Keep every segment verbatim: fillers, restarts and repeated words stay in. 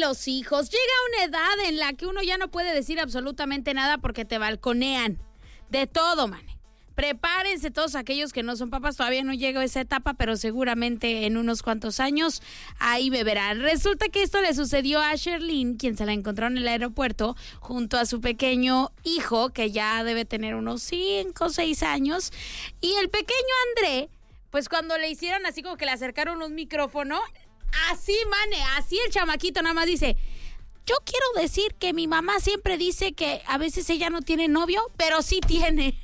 los hijos. Llega una edad en la que uno ya no puede decir absolutamente nada porque te balconean. De todo, man. Prepárense todos aquellos que no son papás, todavía no llega a esa etapa, pero seguramente en unos cuantos años ahí me verán. Resulta que esto le sucedió a Sherlyn, quien se la encontró en el aeropuerto junto a su pequeño hijo, que ya debe tener unos cinco o seis años. Y el pequeño André, pues cuando le hicieron así como que le acercaron un micrófono, así, mane, así el chamaquito nada más dice... Yo quiero decir que mi mamá siempre dice que a veces ella no tiene novio, pero sí tiene...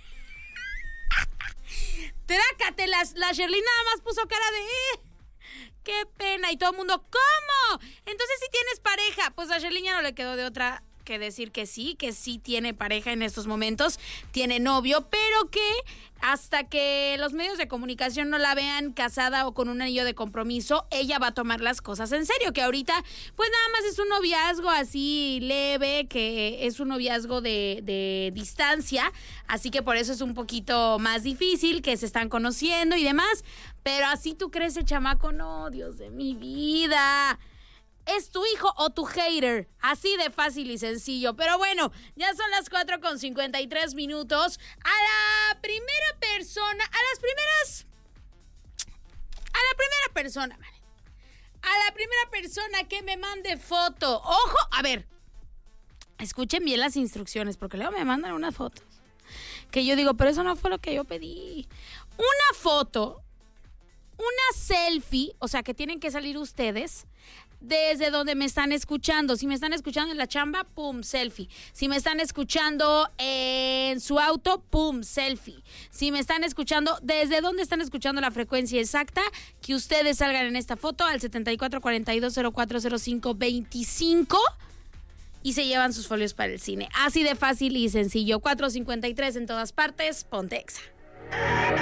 Trácate, la, la Sherlyn nada más puso cara de... Eh, ¡qué pena! Y todo el mundo, ¿cómo? Entonces si tienes pareja. Pues a Sherlyn ya no le quedó de otra que decir que sí, que sí tiene pareja en estos momentos, tiene novio, pero que hasta que los medios de comunicación no la vean casada o con un anillo de compromiso, ella va a tomar las cosas en serio, que ahorita pues nada más es un noviazgo así leve, que es un noviazgo de, de distancia, así que por eso es un poquito más difícil, que se están conociendo y demás, pero así tú crees el chamaco, no, Dios de mi vida... ¿Es tu hijo o tu hater? Así de fácil y sencillo. Pero bueno, ya son las cuatro con cincuenta y tres minutos. A la primera persona, a las primeras... A la primera persona, vale. A la primera persona que me mande foto. Ojo, a ver. Escuchen bien las instrucciones, porque luego me mandan unas fotos. Que yo digo, pero eso no fue lo que yo pedí. Una foto, una selfie, o sea, que tienen que salir ustedes... desde donde me están escuchando. Si me están escuchando en la chamba, pum, selfie. Si me están escuchando en su auto, pum, selfie. Si me están escuchando, desde donde están escuchando la frecuencia exacta, que ustedes salgan en esta foto al setenta y cuatro cuarenta y dos cero cuatro cero cinco veinticinco y se llevan sus folios para el cine. Así de fácil y sencillo. cuatro cincuenta y tres en todas partes, Ponte Exa.